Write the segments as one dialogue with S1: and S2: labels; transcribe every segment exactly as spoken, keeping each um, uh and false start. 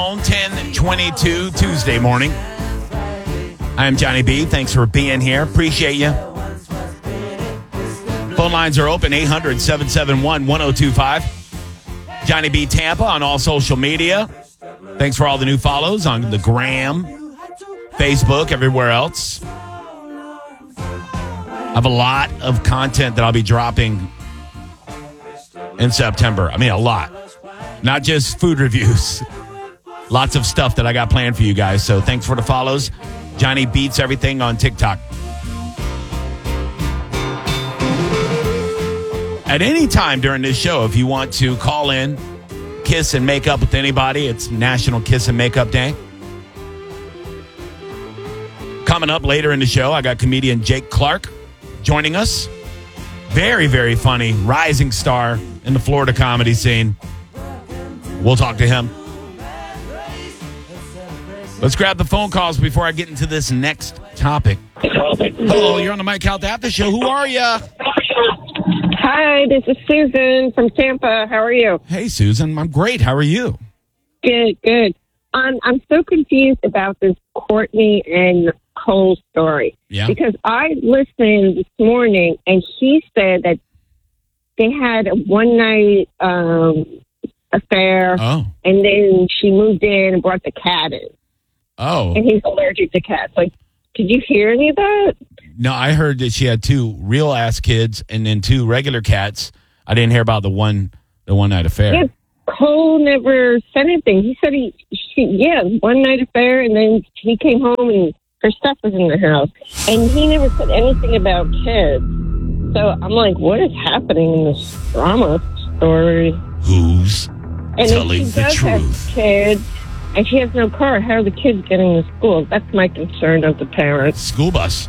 S1: ten twenty-two Tuesday morning. I'm Johnny B. Thanks for being here. Appreciate you. Phone lines are open, eight hundred, seven seven one, one oh two five. Johnny B. Tampa on all social media. Thanks for all the new follows on the Gram, Facebook, everywhere else. I have a lot of content that I'll be dropping in September. I mean, a lot. Not just food reviews. Lots of stuff that I got planned for you guys. So thanks for the follows. Johnny Beats Everything on TikTok. At any time during this show, if you want to call in, kiss and make up with anybody, it's National Kiss and Makeup Day. Coming up later in the show, I got comedian Jake Clark joining us. Very, very funny, rising star in the Florida comedy scene. We'll talk to him. Let's grab the phone calls before I get into this next topic. Hello, you're on the Mike Out After Show. Who are you?
S2: Hi, this is Susan from Tampa. How are you?
S1: Hey, Susan. I'm great. How are you?
S2: Good, good. Um, I'm so confused about this Courtney and Cole story.
S1: Yeah.
S2: Because I listened this morning, and he said that they had a one-night um, affair,
S1: oh.
S2: and then she moved in and brought the cat in.
S1: Oh.
S2: And he's allergic to cats. Like, did you hear any of that?
S1: No, I heard that she had two real-ass kids and then two regular cats. I didn't hear about the one the one-night affair.
S2: Yeah, Cole never said anything. He said he, she, yeah, one-night affair, and then he came home and her stuff was in the house. And he never said anything about kids. So I'm like, what is happening in this drama story?
S1: Who's
S2: and
S1: telling
S2: if she
S1: the
S2: does
S1: truth?
S2: Have kids, and she has no car, how are the kids getting to school? That's my concern of the parents.
S1: School bus.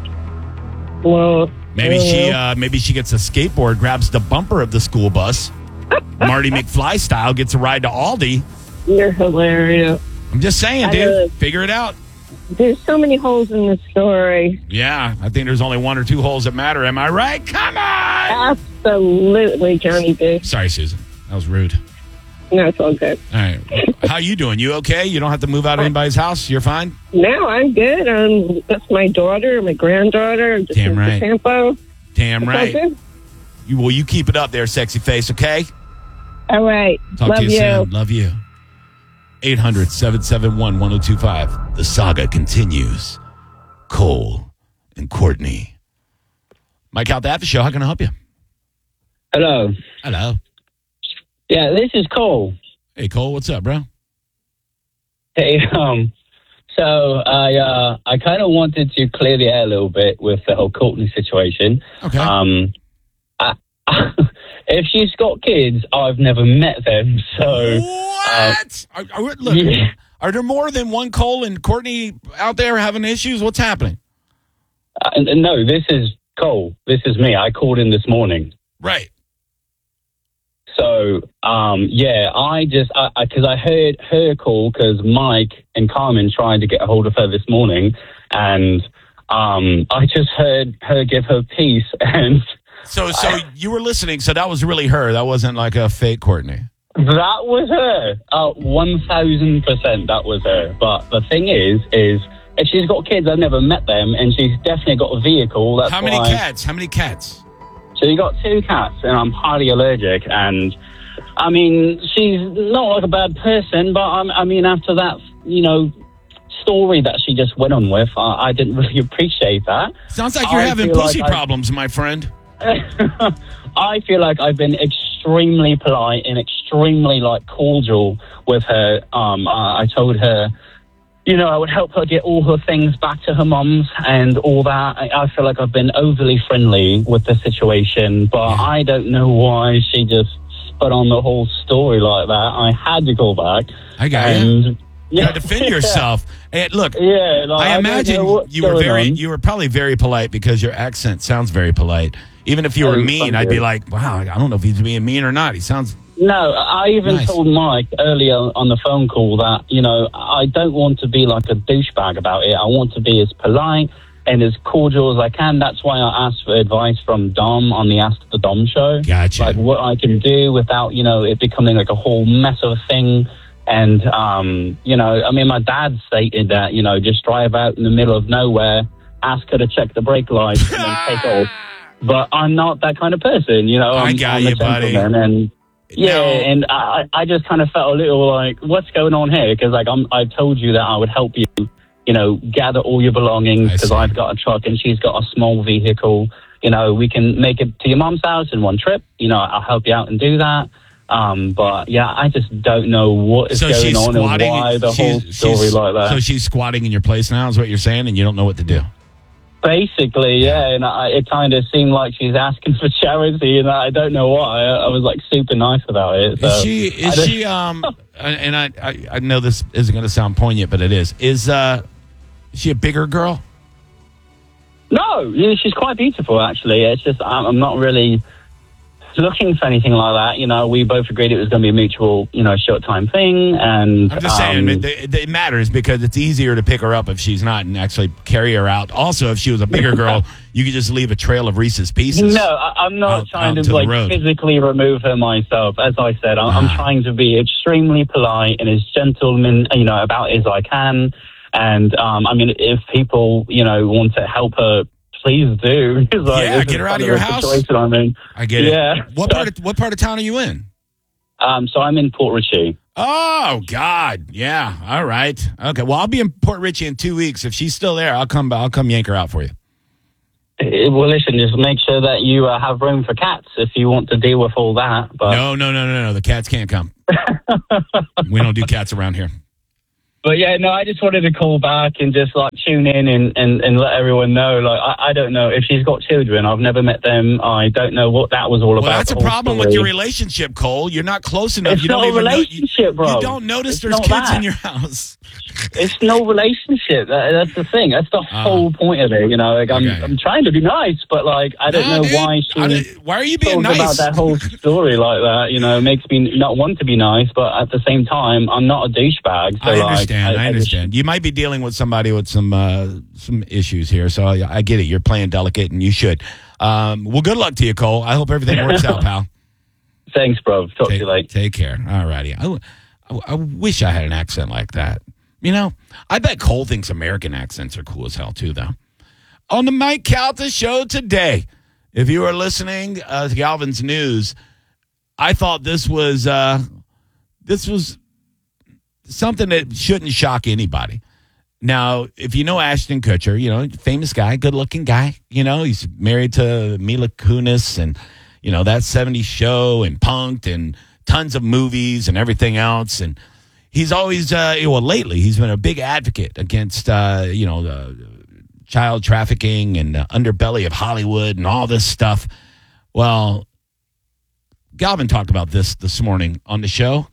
S2: Well,
S1: Maybe she uh, maybe she gets a skateboard, grabs the bumper of the school bus. Marty McFly style, gets a ride to Aldi.
S2: You're hilarious.
S1: I'm just saying, dude.
S2: Uh,
S1: Figure it out.
S2: There's so many holes in this story.
S1: Yeah, I think there's only one or two holes that matter. Am I right? Come on!
S2: Absolutely, Johnny B.
S1: Sorry, Susan. That was rude.
S2: No, it's all good.
S1: All right. How you doing? You okay? You don't have to move out of anybody's house? You're fine?
S2: No, I'm good. Um, that's my daughter, my granddaughter. Just
S1: Damn right.
S2: Tampa.
S1: Damn
S2: It's
S1: right.
S2: all good.
S1: You, well, you keep it up there, sexy face, okay?
S2: All right.
S1: Talk
S2: Love
S1: to you,
S2: you.
S1: soon. Love you. eight hundred, seven seven one, one oh two five. The saga continues. Cole and Courtney. Mike Out the After Show. How can I help you?
S3: Hello.
S1: Hello.
S3: Yeah, this is Cole.
S1: Hey, Cole. What's up, bro?
S3: Hey, um, so I uh, I kind of wanted to clear the air a little bit with the whole Courtney situation.
S1: Okay.
S3: Um, I, if she's got kids, I've never met them, so...
S1: What?
S3: Uh,
S1: are, are, look,
S3: yeah.
S1: Are there more than one Cole and Courtney out there having issues? What's happening?
S3: Uh, no, this is Cole. This is me. I called in this morning.
S1: Right.
S3: So, um, yeah, I just, because I, I, 'cause I heard her call because Mike and Carmen tried to get a hold of her this morning, and um, I just heard her give her piece. And
S1: So so
S3: I,
S1: you were listening, so that was really her. That wasn't like a fake Courtney.
S3: That was her. Uh, one thousand percent that was her. But the thing is, is if she's got kids, I've never met them, and she's definitely got a vehicle. That's
S1: How many
S3: why,
S1: cats? How many cats?
S3: So you got two cats, and I'm highly allergic. And I mean, she's not like a bad person, but I'm, I mean, after that, you know, story that she just went on with, I, I didn't really appreciate that.
S1: Sounds like you're
S3: I
S1: having
S3: feel
S1: pussy
S3: like
S1: problems, my friend.
S3: I feel like I've been extremely polite and extremely like cordial with her. Um, I, I told her, you know, I would help her get all her things back to her mum's and all that. I, I feel like I've been overly friendly with the situation, but
S1: Yeah.
S3: I don't know why she just spun on the whole story like that. I had to call back.
S1: I got
S3: and,
S1: you. You got to defend yourself. And look,
S3: Yeah, like,
S1: I
S3: I don't
S1: imagine
S3: know what's
S1: you were
S3: going
S1: very,
S3: on.
S1: you were probably very polite because your accent sounds very polite. Even if you were
S3: Oh,
S1: mean,
S3: thank
S1: I'd
S3: you.
S1: be like, wow, I don't know if he's being mean or not. He sounds.
S3: No, I even
S1: Nice.
S3: told Mike earlier on the phone call that, you know, I don't want to be like a douchebag about it. I want to be as polite and as cordial as I can. That's why I asked for advice from Dom on the Ask the Dom show.
S1: Gotcha.
S3: Like what I can do without, you know, it becoming like a whole mess of a thing And, um, you know, I mean, my dad stated that, you know, just drive out in the middle of nowhere, ask her to check the brake lights, and then take off. But I'm not that kind of person, you know. I'm,
S1: I got
S3: I'm
S1: you,
S3: a gentleman,
S1: buddy.
S3: and yeah,
S1: No.
S3: and I, I just kind of felt a little like, what's going on here? Because like I'm, I told you that I would help you, you know, gather all your belongings
S1: I
S3: because
S1: see.
S3: I've got a truck and she's got a small vehicle. You know, we can make it to your mom's house in one trip. You know, I'll help you out and do that. Um, but yeah, I just don't know what is
S1: So
S3: going
S1: she's
S3: on
S1: squatting.
S3: and why the
S1: she's-
S3: whole story
S1: she's-
S3: like that.
S1: So she's squatting in your place now, is what you're saying, and you don't know what to do.
S3: Basically, yeah, and I, it kind of seemed like she's asking for charity, and I don't know why. I, I was like super nice about it. So
S1: Is she?
S3: I
S1: Is
S3: don't-
S1: she? Um, and I, I, I know this isn't going to sound poignant, but it is. Is uh, is she a bigger girl?
S3: No, yeah, she's quite beautiful, actually. It's just I'm, I'm not really looking for anything like that. You know, we both agreed it was going to be a mutual, you know, short time thing, and
S1: I'm just
S3: um,
S1: saying it, it, it matters because it's easier to pick her up if she's not and actually carry her out. Also, if she was a bigger girl, you could just leave a trail of Reese's Pieces.
S3: No, I, I'm not
S1: out-
S3: trying
S1: out
S3: to
S1: to the
S3: like
S1: road.
S3: physically remove her myself. As I said, I'm, I'm
S1: Ah.
S3: trying to be extremely polite and as gentleman, you know, about as I can. And um, I mean, if people, you know, want to help her, please do. 'Cause, like,
S1: Yeah,
S3: this
S1: get
S3: is
S1: her out
S3: kind
S1: of your
S3: a
S1: house.
S3: situation I'm in.
S1: I get
S3: Yeah.
S1: it. What part? Of, what part of town are you in?
S3: Um, so I'm in Port Richey.
S1: Oh God, yeah. All right. Okay. Well, I'll be in Port Richey in two weeks. If she's still there, I'll come. I'll come yank her out for you.
S3: Eh, Well, listen, just make sure that you uh, have room for cats if you want to deal with all that. But
S1: No, no, no, no, no. The cats can't come. We don't do cats around here.
S3: But yeah, no, I just wanted to call back and just like tune in and, and, and let everyone know. Like, I, I don't know if she's got children. I've never met them. I don't know what that was all
S1: Well,
S3: about.
S1: that's a
S3: the whole
S1: problem with
S3: story.
S1: your relationship, Cole. You're not close enough.
S3: It's
S1: you don't
S3: not a
S1: even know-
S3: relationship,
S1: you,
S3: bro.
S1: You don't notice
S3: It's
S1: there's
S3: not
S1: kids
S3: that.
S1: in your house.
S3: It's no relationship. That, that's the thing. That's the whole point of it. You know, like I'm,
S1: Okay.
S3: I'm trying to be nice, but like I don't
S1: No,
S3: know
S1: dude.
S3: why
S1: I
S3: she
S1: don't- why are you being
S3: talks
S1: nice?
S3: about that whole story like that. You know, it makes me not want to be nice, but at the same time, I'm not a douchebag. So
S1: I
S3: like,
S1: understand. I,
S3: I just-
S1: understand. You might be dealing with somebody with some uh, some issues here, so I, I get it. You're playing delicate, and you should. Um, well, good luck to you, Cole. I hope everything works out, pal.
S3: Thanks, bro. Talk to
S1: Take,
S3: you later.
S1: take care. All righty. I, I, I wish I had an accent like that. You know, I bet Cole thinks American accents are cool as hell, too, though. On the Mike Calta show today, if you are listening uh, to Galvin's News, I thought this was uh, this was something that shouldn't shock anybody. Now, if you know Ashton Kutcher, you know, famous guy, good-looking guy, you know, he's married to Mila Kunis and, you know, that seventies show and Punk'd and tons of movies and everything else. And he's always, uh, well, lately, he's been a big advocate against, uh, you know, the child trafficking and the underbelly of Hollywood and all this stuff. Well, Galvin talked about this this morning on the show,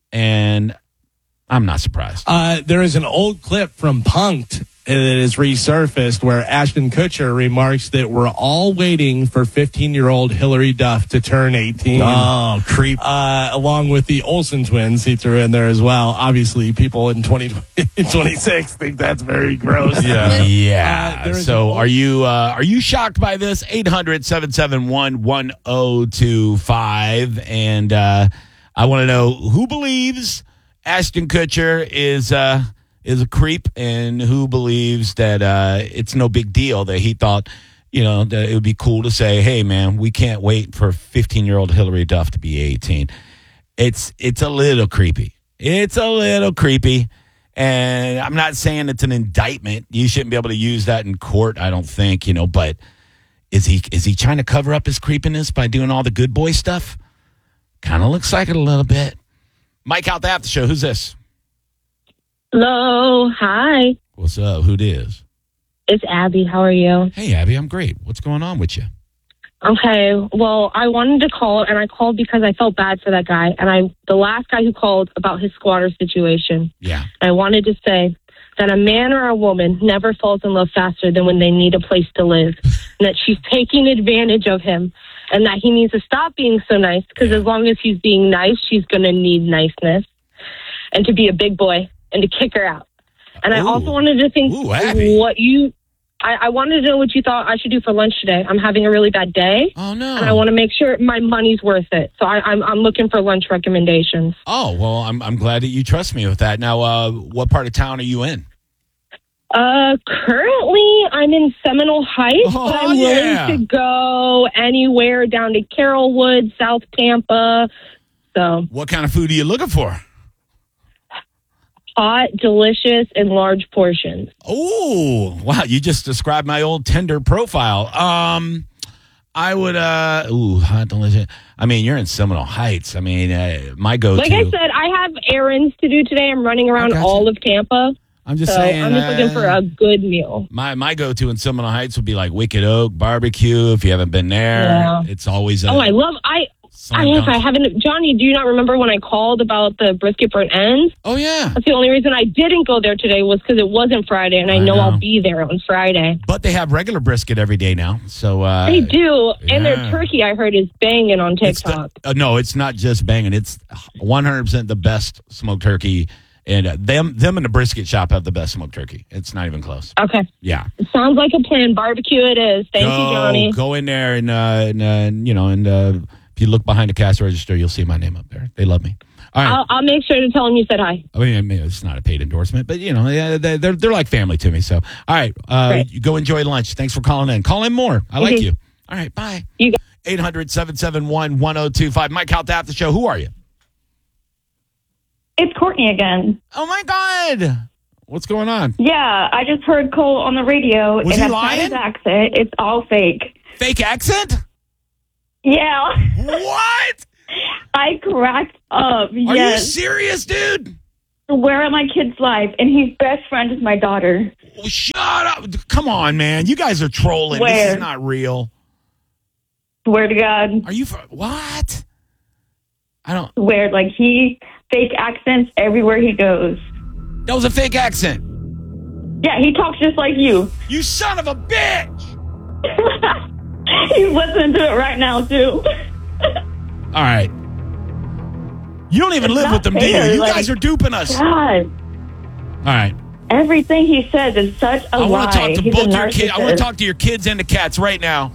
S1: and I'm not surprised.
S4: Uh, there is an old clip from Punk'd that is resurfaced where Ashton Kutcher remarks that we're all waiting for fifteen-year-old Hillary Duff to turn eighteen.
S5: Oh, creep.
S4: Uh, along with the Olsen twins he threw in there as well. Obviously, people in twenty twenty-six think that's very gross.
S5: Yeah.
S1: Yeah.
S4: Uh, there is
S1: so
S4: an-
S1: are you uh, are you shocked by this? eight hundred, seven seven one, one oh two five. And uh, I want to know who believes Ashton Kutcher is uh, is a creep and who believes that uh, it's no big deal that he thought, you know, that it would be cool to say, hey, man, we can't wait for fifteen-year-old Hillary Duff to be eighteen. It's it's a little creepy. It's a little creepy. And I'm not saying it's an indictment. You shouldn't be able to use that in court, I don't think, you know, but is he is he trying to cover up his creepiness by doing all the good boy stuff? Kind of looks like it a little bit. Mike out the after show. Who's this?
S2: Hello. Hi.
S1: What's up? Who it is?
S2: It's Abby. How are you?
S1: Hey, Abby, I'm great. What's going on with you?
S2: Okay. Well, I wanted to call, and I called because I felt bad for that guy. And I, the last guy who called about his squatter situation.
S1: Yeah.
S2: I wanted to say that a man or a woman never falls in love faster than when they need a place to live, and that she's taking advantage of him, and that he needs to stop being so nice, because as long as he's being nice, she's going to need niceness, and to be a big boy and to kick her out. And I
S1: Ooh.
S2: also wanted to think
S1: Ooh, Abby.
S2: what you
S5: I, I wanted to know what you thought I should do for lunch today. I'm having a really bad day.
S1: Oh, no.
S5: And I want to make sure my money's worth it. So I, I'm, I'm looking for lunch recommendations.
S1: Oh, well, I'm I'm glad that you trust me with that. Now, uh, what part of town are you in?
S5: Uh, currently, I'm in Seminole Heights,
S1: Oh,
S5: but I'm
S1: yeah.
S5: willing to go anywhere down to Carrollwood, South Tampa. So
S1: What kind of food are you looking for?
S5: hot, delicious, and large portions.
S1: Oh, wow. You just described my old Tinder profile. Um, I would, uh, ooh, hot delicious. I mean, you're in Seminole Heights. I mean, uh, my go-to.
S5: Like I said, I have errands to do today. I'm running around
S1: gotcha.
S5: all of Tampa.
S1: I'm just
S5: So
S1: saying.
S5: I'm just looking
S1: uh,
S5: for a good meal.
S1: My my go-to in Seminole Heights would be like Wicked Oak Barbecue. If you haven't been there,
S5: Yeah.
S1: it's always a
S5: Oh, I love, I, I,
S1: slam
S5: if I
S1: dunk.
S5: haven't, Johnny, do you not remember when I called about the brisket burnt ends?
S1: Oh, yeah.
S5: That's the only reason I didn't go there today was because it wasn't Friday, and I,
S1: I
S5: know,
S1: know.
S5: I'll be there on Friday.
S1: But they have regular brisket every day now. So uh,
S5: They do, and
S1: yeah.
S5: their turkey, I heard, is banging on
S1: it's the-
S5: TikTok.
S1: uh, no, it's not just banging. It's one hundred percent the best smoked turkey. And uh, them them and the brisket shop have the best smoked turkey. It's not even close.
S5: Okay.
S1: Yeah.
S5: Sounds like a plan. Barbecue it is. Thank
S1: go,
S5: you, Johnny.
S1: Go in there and, uh, and, uh, and you know, and uh, if you look behind the cash register, you'll see my name up there. They love me. All right.
S5: I'll, I'll make sure to tell him you said hi.
S1: I mean, I mean, it's not a paid endorsement, but you know, yeah, they- they're they're like family to me. So, all right, uh,
S5: Great.
S1: you go enjoy lunch. Thanks for calling in. Call in more. I like
S5: Mhm.
S1: you. All right, bye.
S5: You got-
S1: eight hundred, seven seven one, one oh two five. Mike out after the show. Who are you?
S6: It's Courtney again.
S1: Oh my God, what's going on?
S6: Yeah, I just heard Cole on the radio.
S1: Was
S6: and
S1: he
S6: that's
S1: lying?
S6: not his accent. It's all fake.
S1: Fake accent?
S6: Yeah.
S1: What?
S6: I cracked up.
S1: Are you
S6: yes.
S1: serious, dude?
S6: Where are my kid's life? And his best friend is my daughter.
S1: Oh, shut up! Come on, man. You guys are trolling. This
S6: Where?
S1: is not real.
S6: Swear to God.
S1: Are you? For, what? I don't.
S6: Swear. Like, he fake accents everywhere he goes.
S1: That was a fake accent.
S6: Yeah, he talks just like you.
S1: You son of a bitch!
S6: He's listening to it right now, too.
S1: All right. You don't even
S6: It's
S1: live
S6: not
S1: with them, do you?
S6: fair,
S1: You
S6: like-
S1: guys are duping us. All
S6: God.
S1: right.
S6: Everything he says is such a
S1: I
S6: lie.
S1: want to talk to
S6: He's a
S1: both your kids. I want
S6: narcissist.
S1: to talk to your kids and the cats right now.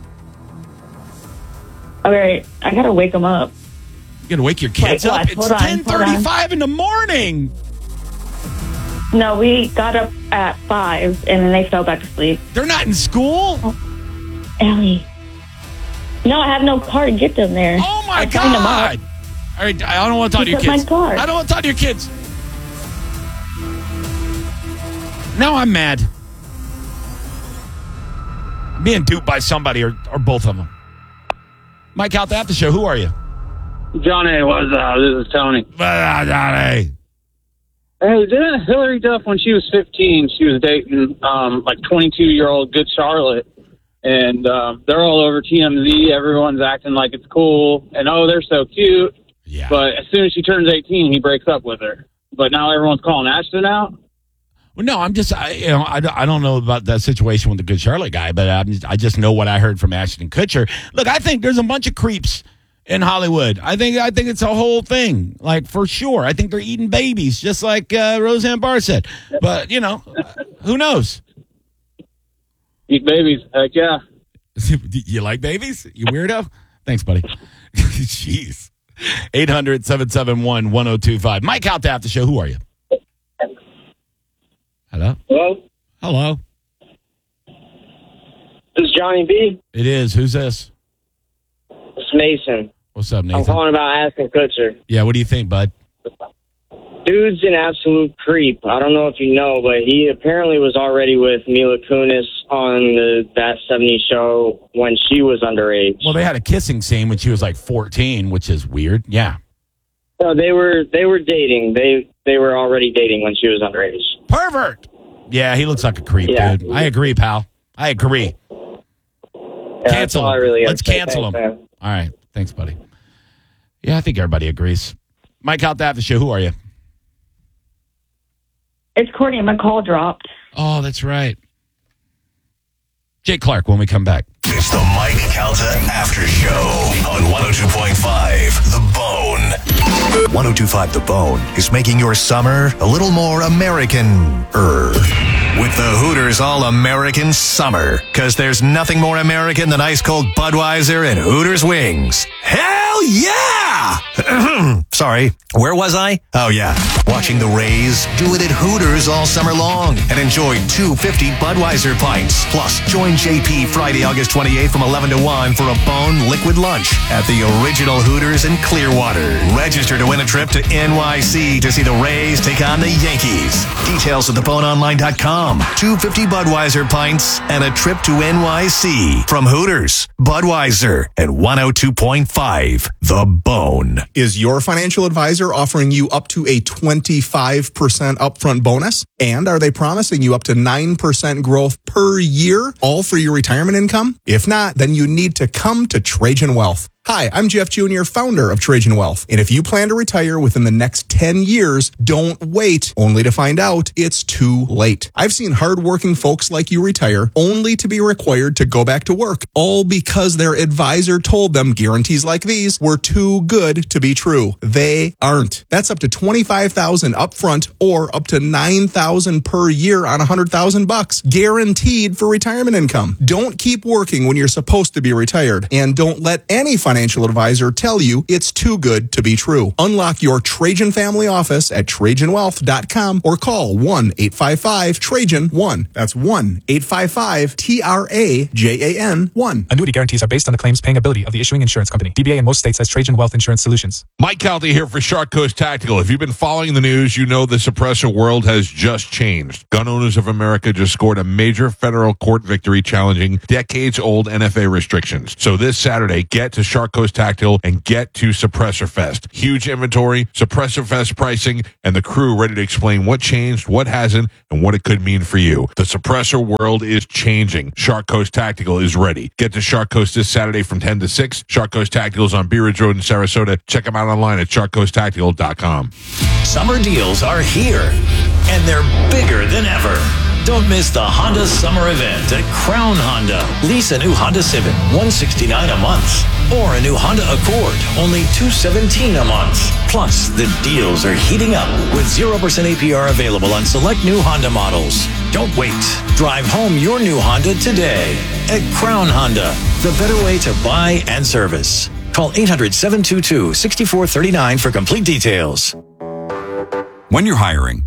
S6: All right, I gotta wake him up.
S1: You gonna wake your kids
S6: Wait,
S1: up?
S6: what?
S1: It's
S6: Hold on,
S1: ten
S6: hold on.
S1: thirty-five in the morning.
S6: No, we got up at five, and then they fell back to sleep.
S1: They're not in school.
S6: Ellie. No, I have no car to get them there.
S1: Oh my
S6: I signed them
S1: God!
S6: up.
S1: All right, I don't want to talk to
S6: He
S1: your
S6: took my
S1: kids.
S6: car.
S1: I don't want to talk to your kids. Now I'm mad. Being duped by somebody or, or both of them. Mike out the after show. Who are you?
S3: Johnny, what's up? This is Tony.
S1: Ah, Johnny.
S3: Hey, didn't Hillary Duff, when she was fifteen, she was dating um, like twenty-two-year-old Good Charlotte, and um, they're all over T M Z. Everyone's acting like it's cool, and oh, they're so cute.
S1: Yeah.
S3: But as soon as she turns eighteen, he breaks up with her. But now everyone's calling Ashton out.
S1: Well, no, I'm just, I, you know, I, I don't know about that situation with the Good Charlotte guy, but I'm just, I just know what I heard from Ashton Kutcher. Look, I think there's a bunch of creeps in Hollywood. I think, I think it's a whole thing, like for sure. I think they're eating babies, just like uh, Roseanne Barr said. But you know, who knows?
S3: Eat babies. Heck yeah.
S1: You like babies? You weirdo? Thanks, buddy. Jeez. eight hundred, seven seven one, one oh two five. Mike out to after show. Who are you? Hello?
S7: Hello,
S1: Hello.
S7: this is Johnny B.
S1: It is. Who's this?
S7: It's Mason.
S1: What's up,
S7: I'm
S1: Nathan?
S7: calling about Ashton Kutcher.
S1: Yeah, what do you think, bud?
S7: Dude's an absolute creep. I don't know if you know, but he apparently was already with Mila Kunis on the That seventies Show when she was underage.
S1: Well, they had a kissing scene when she was like fourteen, which is weird. Yeah.
S7: No, they were they were dating. They they were already dating when she was underage.
S1: Pervert. Yeah, he looks like a creep,
S7: Yeah.
S1: dude. I agree, pal. I agree.
S7: Yeah, that's
S1: Cancel
S7: all I
S1: him.
S7: really
S1: Let's
S7: have to say.
S1: cancel him.
S7: Thanks, man.
S1: All right. Thanks, buddy. Yeah, I think everybody agrees. Mike out the after show. Who are you?
S6: It's Courtney. My call dropped.
S1: Oh, that's right. Jake Clark when we come back.
S8: It's the Mike Calta After Show on one oh two point five The Bone. one oh two point five The Bone is making your summer a little more American-er. With the Hooters All-American Summer. Because there's nothing more American than ice-cold Budweiser and Hooters wings. Hell yeah! Sorry, where was I? Oh yeah, watching the Rays do it at Hooters all summer long. And enjoy two fifty Budweiser pints. Plus, join J P Friday, August twenty-eighth from eleven to one for a Bone liquid lunch at the original Hooters in Clearwater. Register to win a trip to N Y C to see the Rays take on the Yankees. Details at the bone online dot com. two fifty Budweiser pints and a trip to N Y C from Hooters, Budweiser, and one oh two point five The Bone.
S9: Is your financial advisor offering you up to a twenty-five percent upfront bonus? And are they promising you up to nine percent growth per year, all for your retirement income? If not, then you need to come to Trajan Wealth. Hi, I'm Jeff Junior, founder of Trajan Wealth. And if you plan to retire within the next ten years, don't wait only to find out it's too late. I've seen hardworking folks like you retire only to be required to go back to work, all because their advisor told them guarantees like these were too good to be true. They aren't. That's up to twenty-five thousand dollars upfront or up to nine thousand dollars per year on one hundred thousand bucks, guaranteed for retirement income. Don't keep working when you're supposed to be retired, and don't let any financial financial advisor tell you it's too good to be true. Unlock your Trajan family office at Trajan Wealth dot com or call one eight five five Trajan one. That's one eight five five T R A J A N one.
S10: Annuity guarantees are based on the claims paying ability of the issuing insurance company. D B A in most states has Trajan Wealth Insurance Solutions.
S11: Mike Calta here for Shark Coast Tactical. If you've been following the news, you know the suppressor world has just changed. Gun Owners of America just scored a major federal court victory challenging decades-old N F A restrictions. So this Saturday, get to Shark Coast Tactical and get to Suppressor Fest. Huge inventory, Suppressor Fest pricing, and the crew ready to explain what changed, what hasn't, and what it could mean for you. The suppressor world is changing. Shark Coast Tactical is ready. Get to Shark Coast this Saturday from ten to six. Shark Coast Tactical is on Bee Ridge Road in Sarasota. Check them out online at shark coast tactical dot com.
S8: Summer deals are here, and they're bigger than ever. Don't miss the Honda Summer Event at Crown Honda. Lease a new Honda Civic, one hundred sixty-nine dollars a month. Or a new Honda Accord, only two hundred seventeen dollars a month. Plus, the deals are heating up with zero percent A P R available on select new Honda models. Don't wait. Drive home your new Honda today at Crown Honda, the better way to buy and service. Call eight hundred, seven two two, six four three nine for complete details.
S12: When you're hiring,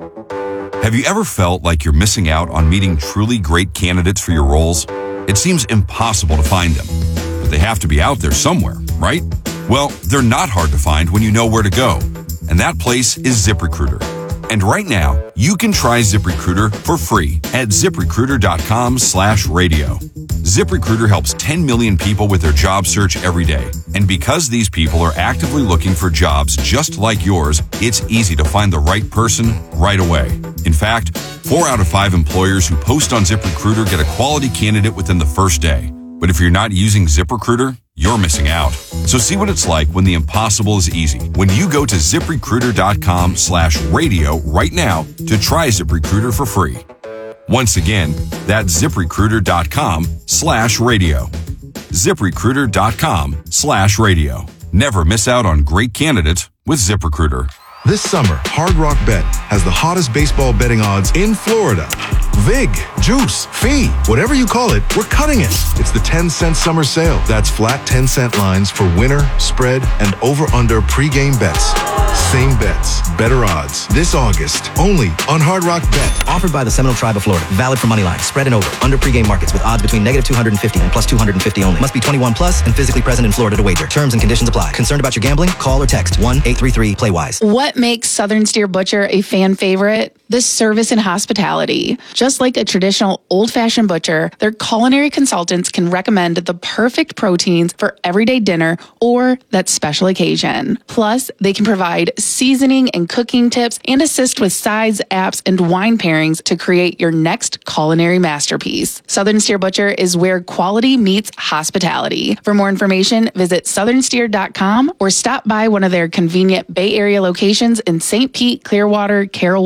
S12: have you ever felt like you're missing out on meeting truly great candidates for your roles? It seems impossible to find them, but they have to be out there somewhere, right? Well, they're not hard to find when you know where to go, and that place is ZipRecruiter. And right now, you can try ZipRecruiter for free at ZipRecruiter.com slash radio. ZipRecruiter helps ten million people with their job search every day. And because these people are actively looking for jobs just like yours, it's easy to find the right person right away. In fact, four out of five employers who post on ZipRecruiter get a quality candidate within the first day. But if you're not using ZipRecruiter, you're missing out. So see what it's like when the impossible is easy. When you go to ZipRecruiter.com slash radio right now to try ZipRecruiter for free. Once again, that's ZipRecruiter.com slash radio. ZipRecruiter.com slash radio. Never miss out on great candidates with ZipRecruiter.
S13: This summer, Hard Rock Bet has the hottest baseball betting odds in Florida. Vig, Juice, Fee, whatever you call it, we're cutting it. It's the ten cent summer sale. That's flat ten cent lines for winner, spread, and over-under pregame bets. Same bets, better odds. This August, only on Hard Rock Bet.
S14: Offered by the Seminole Tribe of Florida. Valid for moneyline, spread and over, under pregame markets with odds between negative two hundred fifty and plus two hundred fifty only. Must be twenty-one plus and physically present in Florida to wager. Terms and conditions apply. Concerned about your gambling? Call or text one eight three three play wise.
S15: What makes Southern Steer Butcher a fan favorite? The service and hospitality. Just like a traditional old-fashioned butcher, their culinary consultants can recommend the perfect proteins for everyday dinner or that special occasion. Plus, they can provide seasoning and cooking tips and assist with sides, apps, and wine pairings to create your next culinary masterpiece. Southern Steer Butcher is where quality meets hospitality. For more information, visit southern steer dot com or stop by one of their convenient Bay Area locations in Saint Pete, Clearwater, Carrollwood, or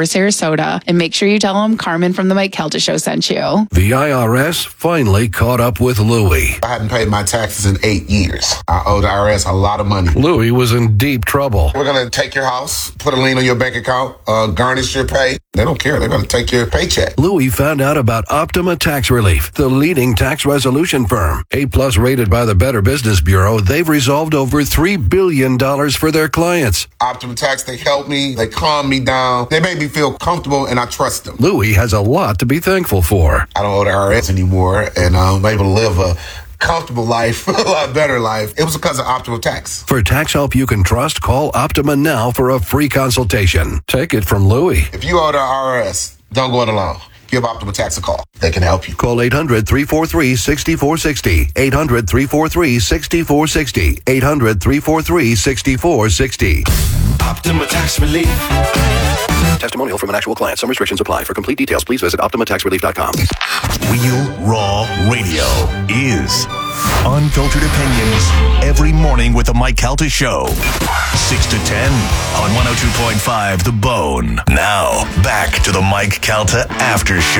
S15: or Sarasota. And make sure you tell them Carmen from the Mike Calta Show sent you.
S16: The I R S finally caught up with Louie.
S17: I hadn't paid my taxes in eight years. I owe the I R S a lot of money.
S16: Louie was in deep trouble.
S17: We're going to take your house, put a lien on your bank account, uh, garnish your pay. They don't care. They're going to take your paycheck.
S16: Louie found out about Optima Tax Relief, the leading tax resolution firm. A-plus rated by the Better Business Bureau, they've resolved over three billion dollars for their clients.
S17: Optima Tax, they helped me. They calmed me down. They made me feel comfortable, and I trust them.
S16: Louie has a lot to be thankful for.
S17: I don't owe the I R S anymore, and I'm able to live a comfortable life, a lot better life. It was because of Optima Tax.
S16: For tax help you can trust, call Optima now for a free consultation. Take it from Louie.
S17: If you owe the I R S, don't go it alone. Give Optima Tax a call. They can help you.
S16: Call eight hundred, three four three, six four six zero. eight hundred, three four three, six four six zero. eight hundred, three four three, six four six zero.
S8: Optima Tax Relief.
S16: Testimonial from an actual client. Some restrictions apply. For complete details, please visit Optima Tax Relief dot com.
S8: Real Raw Radio is unfiltered opinions every morning with the Mike Calta Show. six to ten on one oh two point five The Bone. Now, back to the Mike Calta After Show.